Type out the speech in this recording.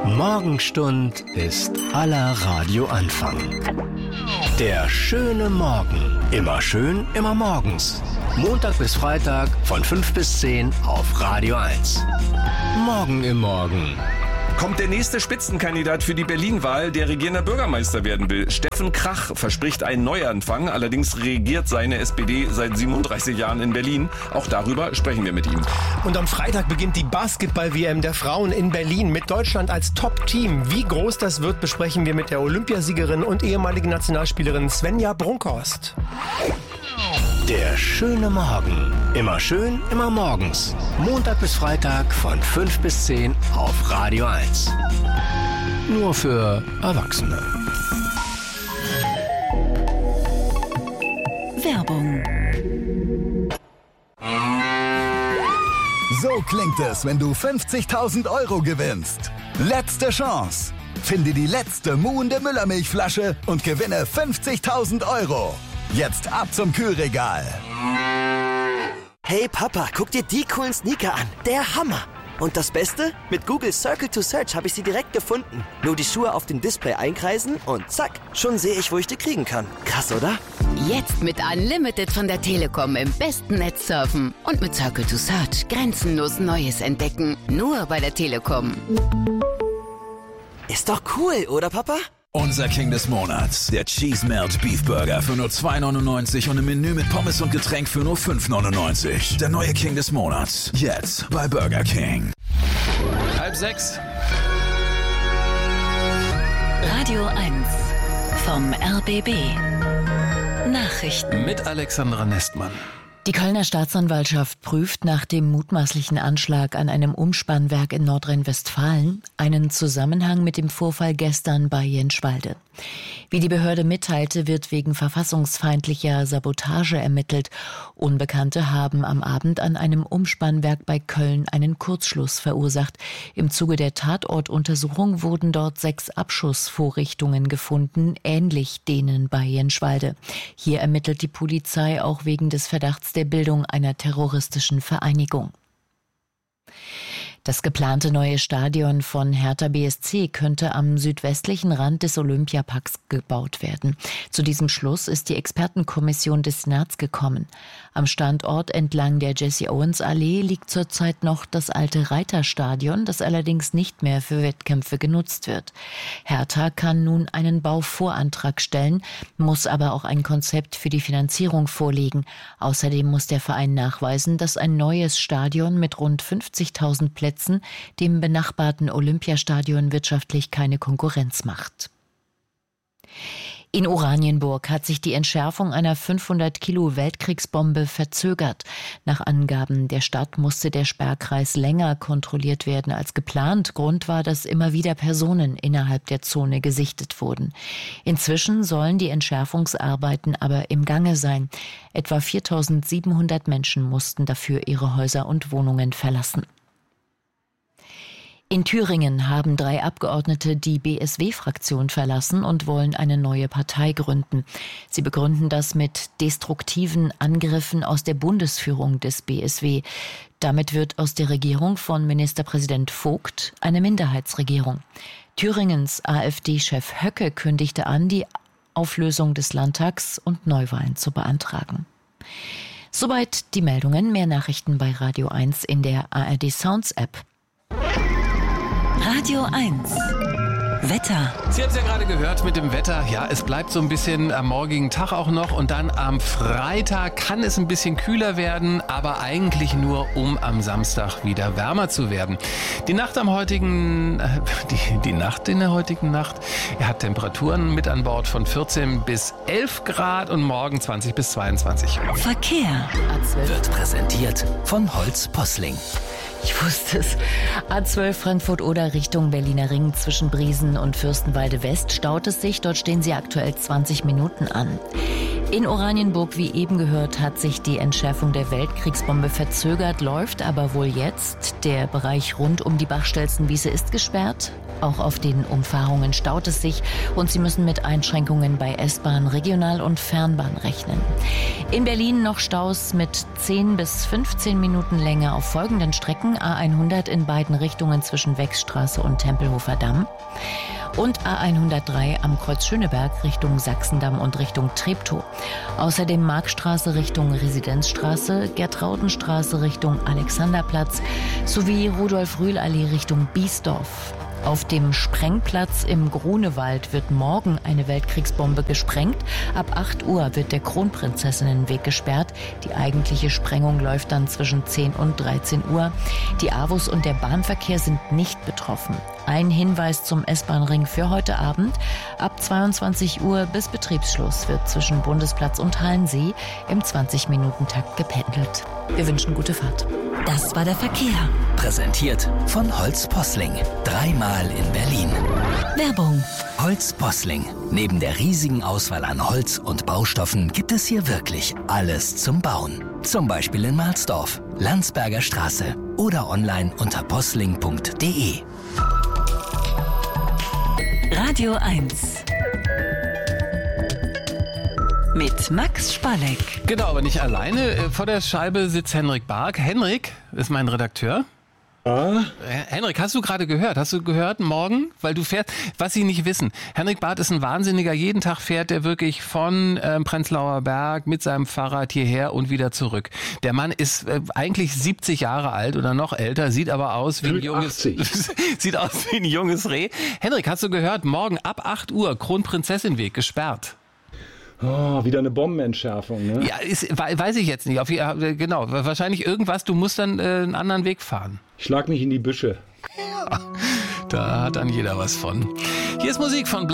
Morgenstund ist aller Radioanfang. Der schöne Morgen. Immer schön, immer morgens. Montag bis Freitag von 5 bis 10 auf Radio 1. Morgen im Morgen. Kommt der nächste Spitzenkandidat für die Berlin-Wahl, der regierender Bürgermeister werden will. Steffen Krach verspricht einen Neuanfang. Allerdings regiert seine SPD seit 37 Jahren in Berlin. Auch darüber sprechen wir mit ihm. Und am Freitag beginnt die Basketball-WM der Frauen in Berlin mit Deutschland als Top-Team. Wie groß das wird, besprechen wir mit der Olympiasiegerin und ehemaligen Nationalspielerin Svenja Brunkhorst. Der schöne Morgen. Immer schön, immer morgens. Montag bis Freitag von 5 bis 10 auf Radio 1. Nur für Erwachsene. Werbung. So klingt es, wenn du 50.000 € gewinnst. Letzte Chance. Finde die letzte muhende Müllermilchflasche und gewinne 50.000 €. Jetzt ab zum Kühlregal. Hey Papa, guck dir die coolen Sneaker an. Der Hammer. Und das Beste? Mit Google Circle to Search habe ich sie direkt gefunden. Nur die Schuhe auf dem Display einkreisen und zack, schon sehe ich, wo ich die kriegen kann. Krass, oder? Jetzt mit Unlimited von der Telekom im besten Netz surfen. Und mit Circle to Search grenzenlos Neues entdecken. Nur bei der Telekom. Ist doch cool, oder Papa? Unser King des Monats, der Cheese Melt Beef Burger für nur 2,99 und im Menü mit Pommes und Getränk für nur 5,99. Der neue King des Monats, jetzt bei Burger King. 5:30. Radio 1 vom RBB. Nachrichten. Mit Alexandra Nestmann. Die Kölner Staatsanwaltschaft prüft nach dem mutmaßlichen Anschlag an einem Umspannwerk in Nordrhein-Westfalen einen Zusammenhang mit dem Vorfall gestern bei Jenschwalde. Wie die Behörde mitteilte, wird wegen verfassungsfeindlicher Sabotage ermittelt. Unbekannte haben am Abend an einem Umspannwerk bei Köln einen Kurzschluss verursacht. Im Zuge der Tatortuntersuchung wurden dort 6 Abschussvorrichtungen gefunden, ähnlich denen bei Jenschwalde. Hier ermittelt die Polizei auch wegen des Verdachts der Bildung einer terroristischen Vereinigung. Das geplante neue Stadion von Hertha BSC könnte am südwestlichen Rand des Olympiaparks gebaut werden. Zu diesem Schluss ist die Expertenkommission des Senats gekommen. Am Standort entlang der Jesse-Owens-Allee liegt zurzeit noch das alte Reiterstadion, das allerdings nicht mehr für Wettkämpfe genutzt wird. Hertha kann nun einen Bauvorantrag stellen, muss aber auch ein Konzept für die Finanzierung vorlegen. Außerdem muss der Verein nachweisen, dass ein neues Stadion mit rund 50.000 Plätzen dem benachbarten Olympiastadion wirtschaftlich keine Konkurrenz macht. In Oranienburg hat sich die Entschärfung einer 500 Kilo Weltkriegsbombe verzögert. Nach Angaben der Stadt musste der Sperrkreis länger kontrolliert werden als geplant. Grund war, dass immer wieder Personen innerhalb der Zone gesichtet wurden. Inzwischen sollen die Entschärfungsarbeiten aber im Gange sein. Etwa 4.700 Menschen mussten dafür ihre Häuser und Wohnungen verlassen. In Thüringen haben 3 Abgeordnete die BSW-Fraktion verlassen und wollen eine neue Partei gründen. Sie begründen das mit destruktiven Angriffen aus der Bundesführung des BSW. Damit wird aus der Regierung von Ministerpräsident Vogt eine Minderheitsregierung. Thüringens AfD-Chef Höcke kündigte an, die Auflösung des Landtags und Neuwahlen zu beantragen. Soweit die Meldungen. Mehr Nachrichten bei Radio 1 in der ARD Sounds App. Radio 1. Wetter. Sie haben es ja gerade gehört mit dem Wetter. Ja, es bleibt so ein bisschen am morgigen Tag auch noch. Und dann am Freitag kann es ein bisschen kühler werden, aber eigentlich nur, um am Samstag wieder wärmer zu werden. Die Nacht in der heutigen Nacht hat Temperaturen mit an Bord von 14 bis 11 Grad und morgen 20 bis 22. Verkehr. Wird präsentiert von Holz Posling. Ich wusste es. A12 Frankfurt-Oder Richtung Berliner Ring zwischen Briesen und Fürstenwalde West staut es sich. Dort stehen sie aktuell 20 Minuten an. In Oranienburg, wie eben gehört, hat sich die Entschärfung der Weltkriegsbombe verzögert, läuft aber wohl jetzt. Der Bereich rund um die Bachstelzenwiese ist gesperrt. Auch auf den Umfahrungen staut es sich und Sie müssen mit Einschränkungen bei S-Bahn, Regional- und Fernbahn rechnen. In Berlin noch Staus mit 10 bis 15 Minuten Länge auf folgenden Strecken: A100 in beiden Richtungen zwischen Wechsstraße und Tempelhofer Damm und A103 am Kreuz Schöneberg Richtung Sachsendamm und Richtung Treptow. Außerdem Markstraße Richtung Residenzstraße, Gertraudenstraße Richtung Alexanderplatz sowie Rudolf-Rühl-Allee Richtung Biesdorf. Auf dem Sprengplatz im Grunewald wird morgen eine Weltkriegsbombe gesprengt. Ab 8 Uhr wird der Kronprinzessinnenweg gesperrt. Die eigentliche Sprengung läuft dann zwischen 10 und 13 Uhr. Die AWOS und der Bahnverkehr sind nicht betroffen. Ein Hinweis zum S-Bahn-Ring für heute Abend: ab 22 Uhr bis Betriebsschluss wird zwischen Bundesplatz und Hallensee im 20-Minuten-Takt gependelt. Wir wünschen gute Fahrt. Das war der Verkehr. Präsentiert von Holz Posling. 3-mal in Berlin. Werbung. Holz Posling. Neben der riesigen Auswahl an Holz und Baustoffen gibt es hier wirklich alles zum Bauen. Zum Beispiel in Mahlsdorf, Landsberger Straße oder online unter posling.de. Radio 1. Mit Max Spalleck. Genau, aber nicht alleine. Vor der Scheibe sitzt Henrik Bark. Henrik ist mein Redakteur. Henrik, hast du gerade gehört? Hast du gehört morgen? Weil du fährst, was Sie nicht wissen. Henrik Barth ist ein Wahnsinniger. Jeden Tag fährt er wirklich von Prenzlauer Berg mit seinem Fahrrad hierher und wieder zurück. Der Mann ist eigentlich 70 Jahre alt oder noch älter, sieht aber aus wie ein junges, sieht aus wie ein junges Reh. Henrik, hast du gehört? Morgen ab 8 Uhr Kronprinzessinweg gesperrt. Oh, wieder eine Bombenentschärfung, ne? Ja, weiß ich jetzt nicht. Genau, wahrscheinlich irgendwas. Du musst dann einen anderen Weg fahren. Ich schlag mich in die Büsche. Da hat dann jeder was von. Hier ist Musik von